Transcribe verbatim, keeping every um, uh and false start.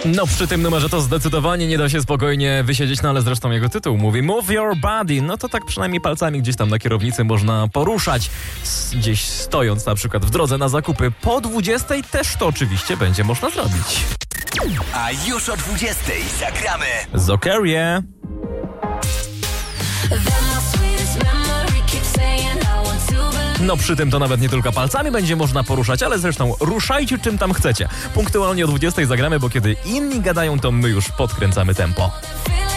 No przy tym numerze to zdecydowanie nie da się spokojnie wysiedzieć, no ale zresztą jego tytuł mówi Move Your Body, no to tak przynajmniej palcami gdzieś tam na kierownicy można poruszać, S- gdzieś stojąc na przykład w drodze na zakupy. Po dwudziestej też to oczywiście będzie można zrobić. A już o dwudziestej zagramy Zokerie. No przy tym to nawet nie tylko palcami będzie można poruszać, ale zresztą ruszajcie czym tam chcecie. Punktualnie o dwudziestej zagramy, bo kiedy inni gadają, to my już podkręcamy tempo.